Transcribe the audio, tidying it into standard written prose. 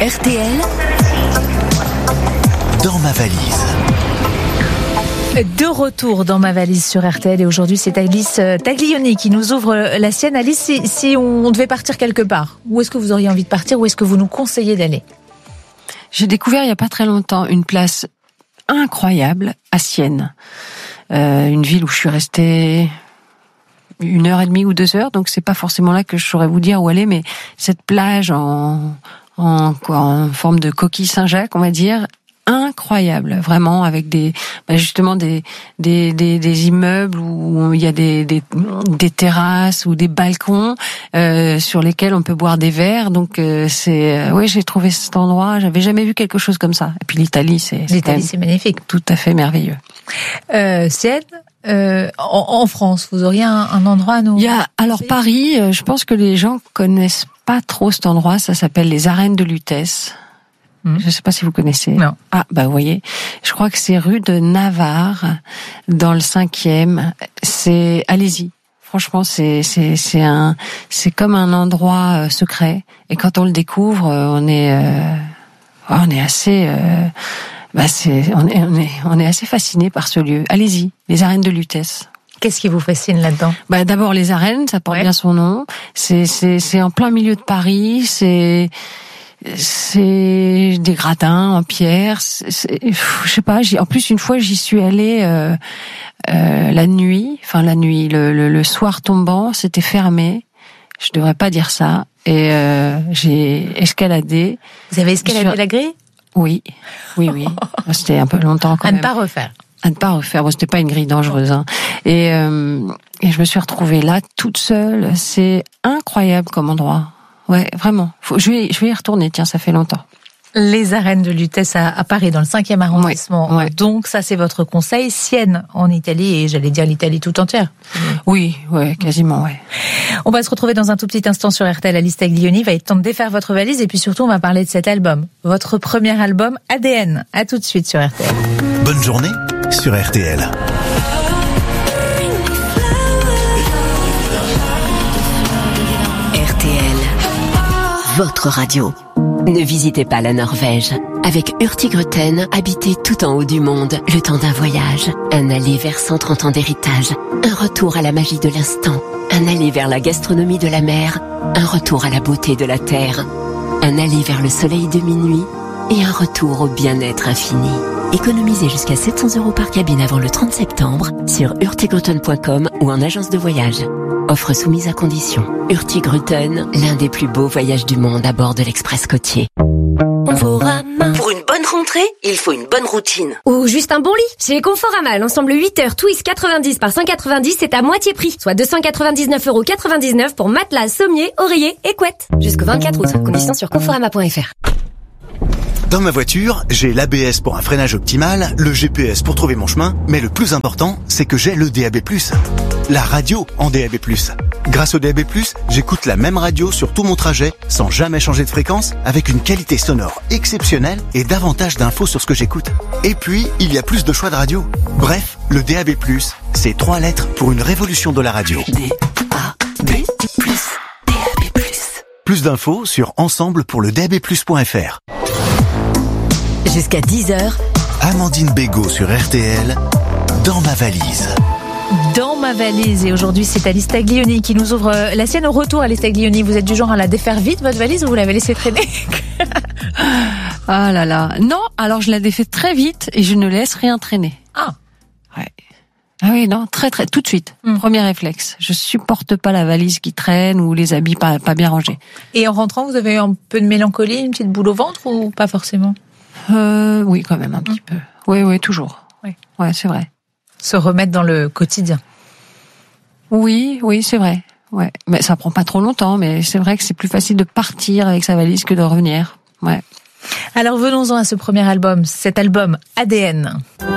RTL, dans ma valise. De retour dans ma valise sur RTL et aujourd'hui c'est Alice Taglioni qui nous ouvre la sienne. Alice, si on devait partir quelque part, où est-ce que vous auriez envie de partir? Où est-ce que vous nous conseillez d'aller? J'ai découvert il n'y a pas très longtemps une place incroyable à Sienne. Une ville où je suis restée 1h30 ou 2 heures, donc c'est pas forcément là que je saurais vous dire où aller, mais cette plage en forme de coquille Saint-Jacques, on va dire, incroyable, vraiment, avec justement des immeubles où il y a des terrasses ou des balcons sur lesquels on peut boire des verres. Donc j'ai trouvé cet endroit, j'avais jamais vu quelque chose comme ça. Et puis l'Italie, c'est magnifique, tout à fait merveilleux. Sienne, en France, vous auriez un endroit à nous? Paris, je pense que les gens connaissent pas trop cet endroit. Ça s'appelle les Arènes de Lutèce. Je ne sais pas si vous connaissez. Non. Ah, vous voyez. Je crois que c'est rue de Navarre, dans le 5e. Allez-y. Franchement, c'est comme un endroit secret. Et quand on le découvre, on est assez fasciné par ce lieu. Allez-y. Les Arènes de Lutèce. Qu'est-ce qui vous fascine là-dedans? D'abord les arènes, ça porte bien son nom. C'est en plein milieu de Paris. C'est des gradins en pierre. Je sais pas. En plus, une fois, j'y suis allée la nuit. Le soir tombant, c'était fermé. Je devrais pas dire ça. Et j'ai escaladé. Vous avez escaladé la grille? Oui. C'était un peu longtemps quand même. À ne pas refaire. Bon, c'était pas une grille dangereuse, hein. Et je me suis retrouvée là, toute seule. C'est incroyable comme endroit. Ouais, vraiment. Je vais y retourner, tiens, ça fait longtemps. Les Arènes de Lutèce à Paris, dans le 5e arrondissement. Ouais. Donc, ça, c'est votre conseil. Sienne, en Italie, et j'allais dire l'Italie tout entière. Oui, quasiment, ouais. On va se retrouver dans un tout petit instant sur RTL. Alice Taglioni va être temps de défaire votre valise, et puis surtout, on va parler de cet album. Votre premier album, ADN. À tout de suite sur RTL. Bonne journée sur RTL. RTL, votre radio. Ne visitez pas la Norvège. Avec Hurtigruten, habitez tout en haut du monde, le temps d'un voyage. Un aller vers 130 ans d'héritage. Un retour à la magie de l'instant. Un aller vers la gastronomie de la mer. Un retour à la beauté de la terre. Un aller vers le soleil de minuit. Et un retour au bien-être infini. Économisez jusqu'à 700 € par cabine avant le 30 septembre sur hurtigruten.com ou en agence de voyage. Offre soumise à condition. Hurtigruten, l'un des plus beaux voyages du monde à bord de l'Express côtier. Pour une bonne rentrée, il faut une bonne routine. Ou juste un bon lit. Chez Conforama, l'ensemble 8 heures Twist 90 par 190, c'est à moitié prix. Soit 299,99 € pour matelas, sommier, oreiller et couette. Jusqu'au 24 août. Conditions sur conforama.fr. Dans ma voiture, j'ai l'ABS pour un freinage optimal, le GPS pour trouver mon chemin, mais le plus important, c'est que j'ai le DAB+. La radio en DAB+. Grâce au DAB+, j'écoute la même radio sur tout mon trajet, sans jamais changer de fréquence, avec une qualité sonore exceptionnelle et davantage d'infos sur ce que j'écoute. Et puis, il y a plus de choix de radio. Bref, le DAB+, c'est 3 lettres pour une révolution de la radio. DAB+. Plus d'infos sur ensemblepourledabplus.fr. Jusqu'à 10h. Amandine Bégaud sur RTL, dans ma valise. Dans ma valise, et aujourd'hui c'est Alice Taglioni qui nous ouvre la sienne. Au retour, Alice Taglioni, vous êtes du genre à la défaire vite, votre valise, ou vous l'avez laissée traîner? Ah là là. Non, alors je la défais très vite et je ne laisse rien traîner. Ah. Ouais. Ah oui, non, très, tout de suite. Premier réflexe. Je supporte pas la valise qui traîne ou les habits pas bien rangés. Et en rentrant, vous avez eu un peu de mélancolie, une petite boule au ventre, ou pas forcément? Oui, quand même, un petit peu. Oui, toujours. Oui. Ouais, c'est vrai. Se remettre dans le quotidien. Oui, c'est vrai. Ouais. Mais ça prend pas trop longtemps, mais c'est vrai que c'est plus facile de partir avec sa valise que de revenir. Ouais. Alors venons-en à ce premier album, cet album ADN.